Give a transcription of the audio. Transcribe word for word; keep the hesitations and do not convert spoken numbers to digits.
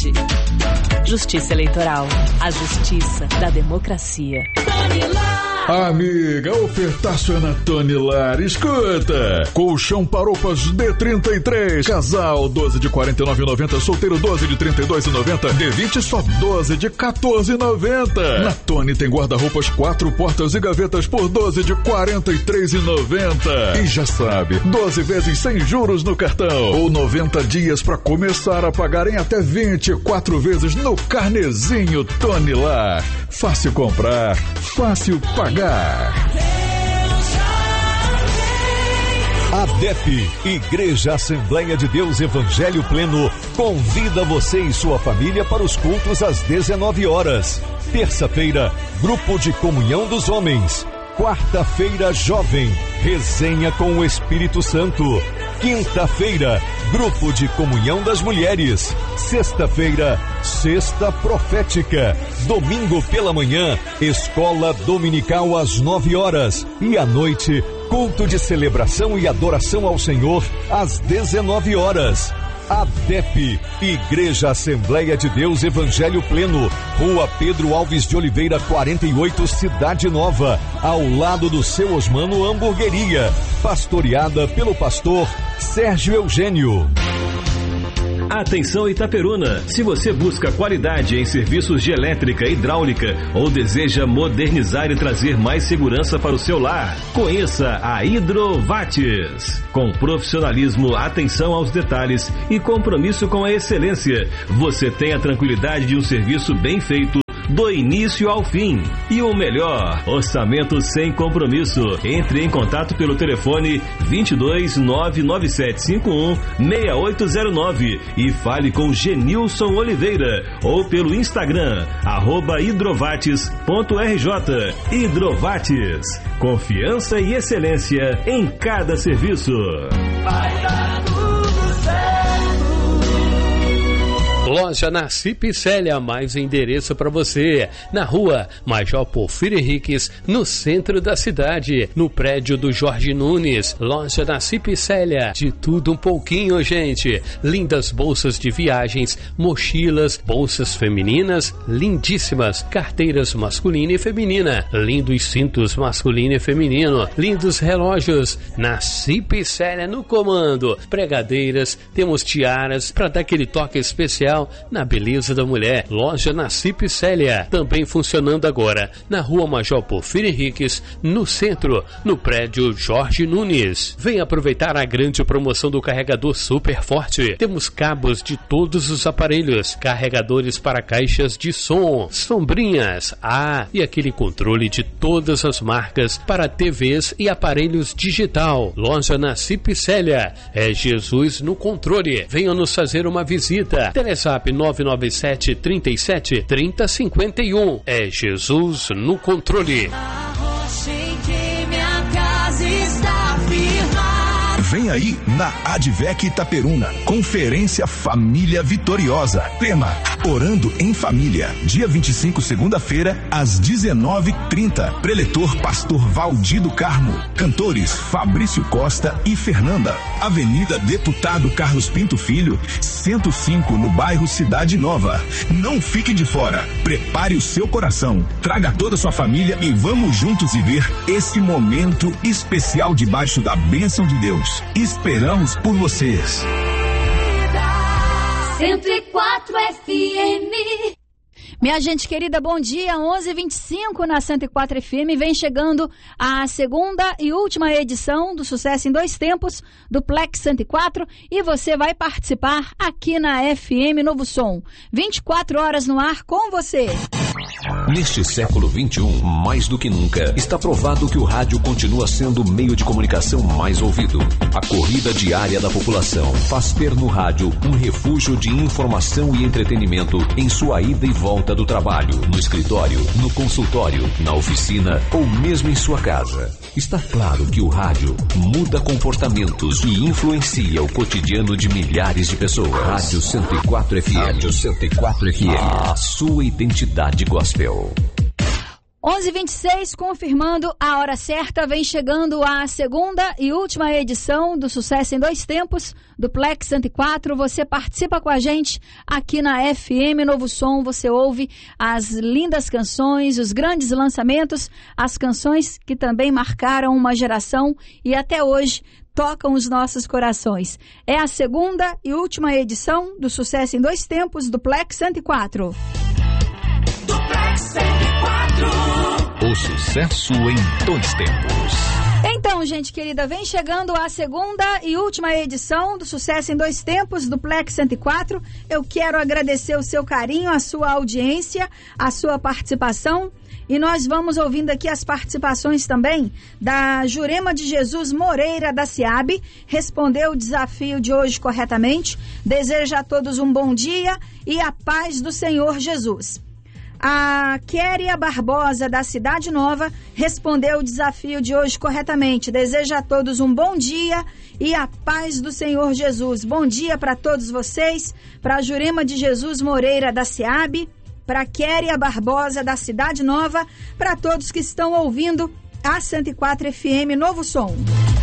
Verde. Justiça Eleitoral. A justiça da democracia. Amiga, ofertaço é na Tonilar. Escuta! Colchão para roupas D trinta e três. Casal doze de quarenta e nove reais e noventa centavos. Solteiro doze de trinta e dois reais e noventa centavos. D vinte só doze de quatorze reais e noventa centavos. Na Tony tem guarda-roupas quatro portas e gavetas por doze de quarenta e três reais e noventa centavos. E já sabe, doze vezes sem juros no cartão. Ou noventa dias para começar a pagar em até vinte e quatro vezes no carnezinho Tonilar. Fácil comprar, fácil pagar. A D E P, Igreja Assembleia de Deus Evangelho Pleno, convida você e sua família para os cultos às dezenove horas. Terça-feira, Grupo de Comunhão dos Homens. Quarta-feira, Jovem, Resenha com o Espírito Santo. Quinta-feira, Grupo de Comunhão das Mulheres. Sexta-feira, Sexta Profética. Domingo pela manhã, Escola Dominical às nove horas. E à noite, culto de celebração e adoração ao Senhor às dezenove horas. A D E P, Igreja Assembleia de Deus Evangelho Pleno, Rua Pedro Alves de Oliveira, quarenta e oito, Cidade Nova, ao lado do Seu Osmano Hamburgueria, pastoreada pelo pastor Sérgio Eugênio. Atenção Itaperuna, se você busca qualidade em serviços de elétrica, hidráulica ou deseja modernizar e trazer mais segurança para o seu lar, conheça a Hidrovates. Com profissionalismo, atenção aos detalhes e compromisso com a excelência, você tem a tranquilidade de um serviço bem feito do início ao fim. E o melhor, orçamento sem compromisso. Entre em contato pelo telefone vinte e dois, nove nove sete cinco um, seis oito zero nove e fale com Genilson Oliveira ou pelo Instagram, arroba hidrovates ponto r j. Hidrovates, confiança e excelência em cada serviço. Vai dar tudo certo. Loja na Cipicélia, mais endereço para você. Na rua Major Porfírio Henriques, no centro da cidade, no prédio do Jorge Nunes. Loja na Cipicélia, de tudo um pouquinho, gente. Lindas bolsas de viagens, mochilas, bolsas femininas, lindíssimas, carteiras masculina e feminina, lindos cintos masculino e feminino, lindos relógios. Na Cipicélia no comando, pregadeiras, temos tiaras para dar aquele toque especial na beleza da mulher. Loja na Cipicélia, também funcionando agora na rua Major Porfírio Henriques, no centro, no prédio Jorge Nunes. Vem aproveitar a grande promoção do carregador Super Forte. Temos cabos de todos os aparelhos, carregadores para caixas de som, sombrinhas, ah, e aquele controle de todas as marcas para T Vs e aparelhos digital. Loja na Cipicélia, é Jesus no controle. Venha nos fazer uma visita. Telezap nove nove sete, trinta e sete, trinta, cinquenta e um. É Jesus no controle. Vem aí na Advec Itaperuna, Conferência Família Vitoriosa. Tema: Orando em Família. Dia vinte e cinco, segunda-feira, às dezenove e trinta. Preletor Pastor Valdido Carmo. Cantores Fabrício Costa e Fernanda. Avenida Deputado Carlos Pinto Filho, cento e cinco, no bairro Cidade Nova. Não fique de fora. Prepare o seu coração. Traga toda a sua família e vamos juntos viver esse momento especial debaixo da bênção de Deus. Esperamos por vocês. cento e quatro F M. Minha gente querida, bom dia, onze e vinte e cinco na cento e quatro F M, vem chegando a segunda e última edição do Sucesso em Dois Tempos, do Plex cento e quatro, e você vai participar aqui na F M Novo Som, vinte e quatro horas no ar com você. Neste século vinte e um, mais do que nunca, está provado que o rádio continua sendo o meio de comunicação mais ouvido. A corrida diária da população faz ter no rádio um refúgio de informação e entretenimento em sua ida e volta do trabalho, no escritório, no consultório, na oficina ou mesmo em sua casa. Está claro que o rádio muda comportamentos e influencia o cotidiano de milhares de pessoas. Rádio cento e quatro F M. Rádio cento e quatro F M. A sua identidade gospel. onze e vinte e seis, confirmando a hora certa, vem chegando a segunda e última edição do Sucesso em Dois Tempos, do Plex cento e quatro. Você participa com a gente aqui na F M Novo Som, você ouve as lindas canções, os grandes lançamentos, as canções que também marcaram uma geração e até hoje tocam os nossos corações. É a segunda e última edição do Sucesso em Dois Tempos, do Plex cento e quatro. Do Plex cento e quatro. O sucesso em dois tempos. Então, gente querida, vem chegando a segunda e última edição do Sucesso em Dois Tempos, do Plex cento e quatro. Eu quero agradecer o seu carinho, a sua audiência, a sua participação. E nós vamos ouvindo aqui as participações também da Jurema de Jesus Moreira da SEAB. Respondeu o desafio de hoje corretamente. Desejo a todos um bom dia e a paz do Senhor Jesus. A Kéria Barbosa, da Cidade Nova, respondeu o desafio de hoje corretamente. Desejo a todos um bom dia e a paz do Senhor Jesus. Bom dia para todos vocês, para a Jurema de Jesus Moreira, da SEAB, para a Kéria Barbosa, da Cidade Nova, para todos que estão ouvindo a cento e quatro F M Novo Som.